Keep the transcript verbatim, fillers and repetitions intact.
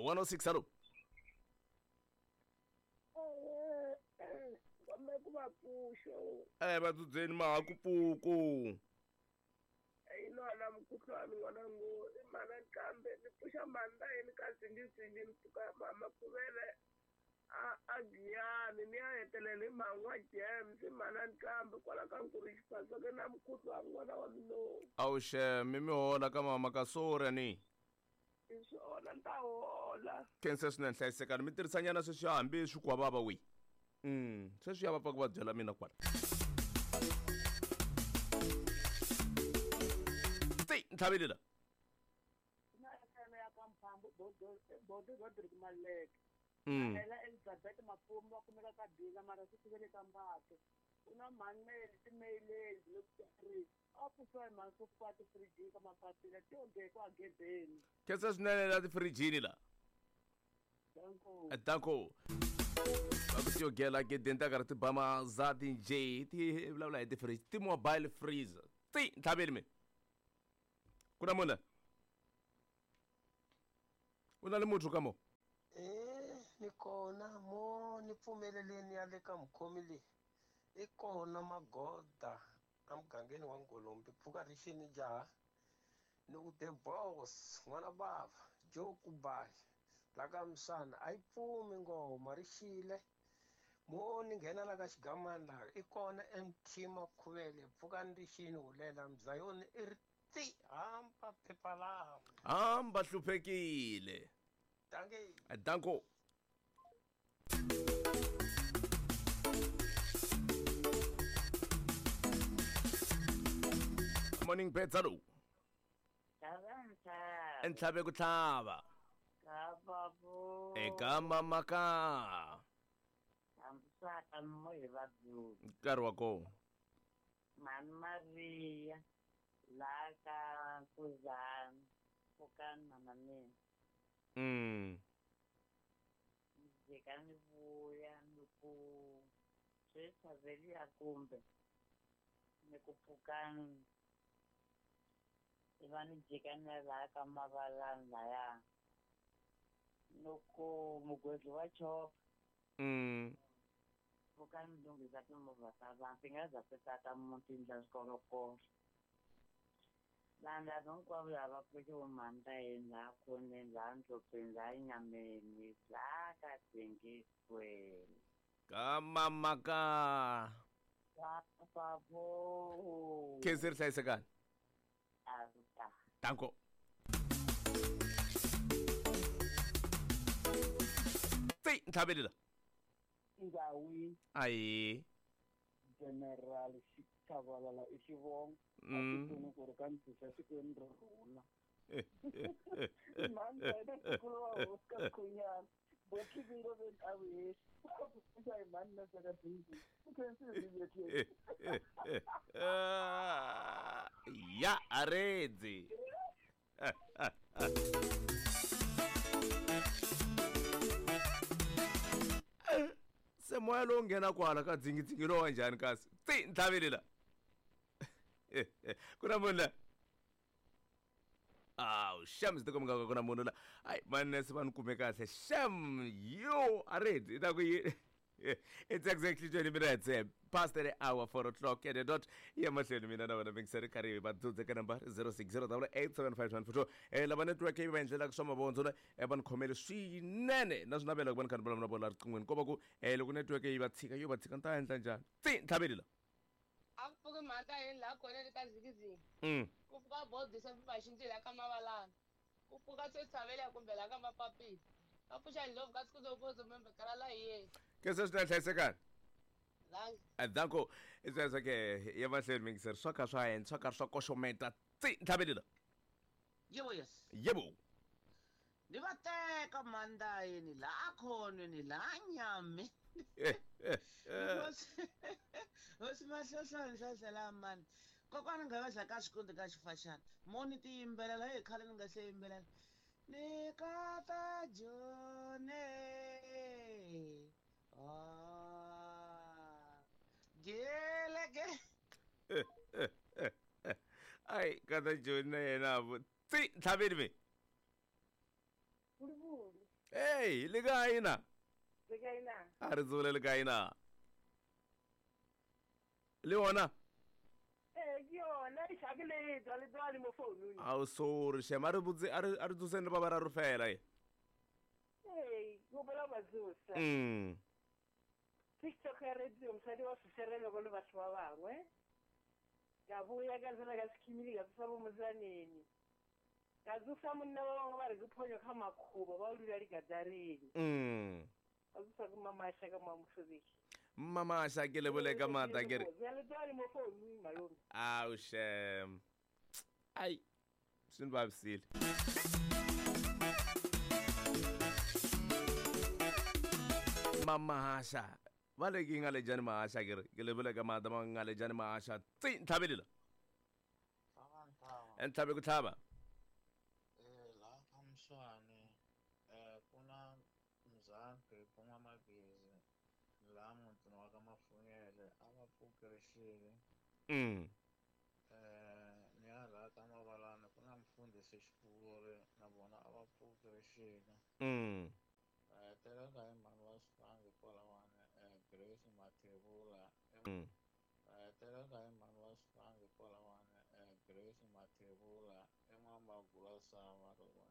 one oh six hello. Eh batudzeni mahakupuku. Inona mkhuhlwane ngona ngo imana kambe nipusha manda yini kasingizini mtuka mama kubele a agiyani ni ayetelele mangwa James imana kambe kwala kankurishpa soke na mkhuhlwane ngona wa mino. Awushe mimi hola ka mama kasore ni. Isona ntahola. Kense swinene hlayisekani mi tirhisanyana sweswi hambi swi kwa baba wi. Mm, sweswi ya va pfa ku va byela mina kwala. Nthabelila Na kana ya kampambo bodo bodo bodo kumaleke. Mm. Ela Elizabeth Mafumo wa kumeka ka biza mara sisivele kambato. Una manmeli timailezi lokutari. Akuswa manso kwati friji kama papila tionge kwa gedeni. Kense swinene la tifrijini la. Danko. Danko. Bakutio gela gedeni ta karati bama zati nje ti vulavula hi tifriji ti mobile freezer. Ti nthabeli mi. Kuna mona una le motho ka mo eh ni kona mo ni pfumeleleni ya le ka mukhomi leyi i kona magoda amugangeni wa Ngolombe pfuka rixini jaha ni ku the boss n'wana bava Joe Kubayi la ka Musana a yi pfumi ngoma ri xile mo ni nghena la ka xigamani laha i kona M T Makhuvele pfuka ni rixini hulela Mzayoni i ri ti hamba phepha laha hamba hluphekile. tange Danko. Morning Petsalo. Tavanta. Enhlabe ku tlhava. Kababu. Eka mama ka. Amsaka moyo vabyu. Nkarhi wa kona. Man Maria. Laka kuzana. Kukan mama mina. Mm. Jika nivuya niku swesaveli ya kumbe nikupukani iva ni jika ni laha ka mavalani laya loko mugwedli wa chopa Mm. pfuka ni lunghisa timovha ta vanhu ti nga za ti tata muti ndla swikolokolo vanhu lava hinkwavo lava pfuke vomhani ta yini laha khoneni laha ndlopeni laha nyameni laha ka tengisweni Ka mama ka. Papa, Kense ri hlayisekani. Anta. Danko. Ti nthabelila. Ngawi Ayi. General Shikavalala Ishivong. Mm. Aku ko kan sa sikon rona. Eh, eh, eh, eh, Man eh, da eh. ko wa ka kunya. Boki biro ben awe. Sai man na sa dingi. Kan se dingi ke. Eh, eh, eh. Ah, ya arezi. Ah, ah, ah. Se moya lowu nghena kwala ka dzingidzingi lowa njhani kasi ti ntlavelela ku na munhu la awu sham swi tikomeka ku na munhu la hayi manese va ni kume kahle sham yo aredi i ta ku yi it's exactly twenty minutes eh, past the hour four o'clock and dot ya mahlweni mina na vona mi ngisari karhi va dzudze ka number zero six zero double eight seven five one four two eh lava network yi va endlela swa mavondzo na eh va ni khomele swinene na swi navela ku va ni kha ni vulavula na vona riqinghweni ko va ku eh loko network yi va tshika yo va tshika ni ta endla njhani ti nthlavelila a ku pfuki mhaka yini laha khoneni ka zikizingi mm ku pfuka bodisa mfipa xintili laha ka mavalana ku pfuka swesavela kumbe laha ka mapapila ka pfuxa ndlovu ka siku zopozo membe kala la hi yena ke se swi ta hlayisekani langi danko i sweswo ke ya mahlweni mi ngisari swa kha swa henda swa karhi swa koxometa ti nthlavelila Yebo yes. yebo Ni va teka mandayeni la khonweni la nyame. eh eh eh Osimahlohlani hlohlela mani. Kokwana ngaveza ka xikundi ka xifashana. Moni ti yimbelela hi khale ni nga se yimbelela. Ni kata jone. Ah. Geleke. eh eh eh eh. ai kata joni na yena vo ti ntlaveli mi Bulbul. Hey, le kae na? le kae na? A re tsole le kae na? Le ona? Eh, ke yona e shake le tswa le tswa le mo founung. A o sorry, shem, a re botse a re a re tsosenne ba bararo fela e. Eh, go bela batsosa. Mm. TikTok ya radio msadi wa siserele go le batho ba bangwe. Ka buya ka tsena ka skimili ka tsa bo motsaneni. Ka tsa monna ba bangwe ba re ke phonyo ka makhuba ba o dula di gadareng. Mm. Ka tsa ka mama sha ka mamfubiki. Mama sha ke le bole ka mata ke re. Ya le tswa le mo founung malome. A o shem. Ai. Sin ba bsile. Mama sha. Vale ke ngale jani ma sha ke re. Ke le bole ka mata ma ngale jani ma sha. Tsi nthabelile. Sabantawa. Enthabe ku thaba. Eh la kamswane eh kuna mzanke kuma magezi la muntu wakamafunyele abaphukrishile Mm. eh niyala kamabalana kuna mfundisi xikulu na vona abaphukrishile Mm. eh teleka imani wasifange kwalawana eh Grace Mathebula Mm. eh teleka imani wasifange kwalawana eh Grace Mathebula emama gula sama